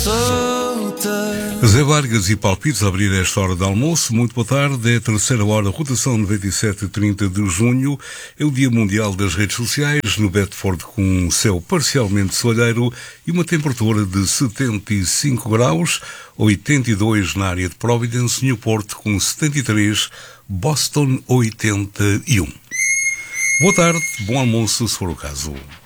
Zé Vargas e palpites a abrir esta hora de almoço. Muito boa tarde. É a terceira hora, rotação 97 e 30 de junho. É o Dia Mundial das Redes Sociais, no Bedford com um céu parcialmente soalheiro e uma temperatura de 75 graus, 82 na área de Providence, Newport com 73, Boston 81. Boa tarde, bom almoço se for o caso.